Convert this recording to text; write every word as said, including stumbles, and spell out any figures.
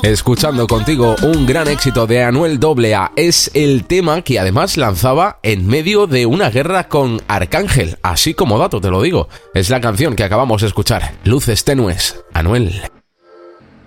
Escuchando contigo un gran éxito de Anuel A A. Es el tema que además lanzaba en medio de una guerra con Arcángel. Así como dato te lo digo. Es la canción que acabamos de escuchar. Luces tenues, Anuel.